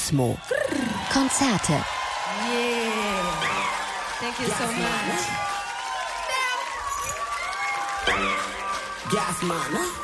Kosmo. Konzerte. Yeah. Thank you so much. Gas man.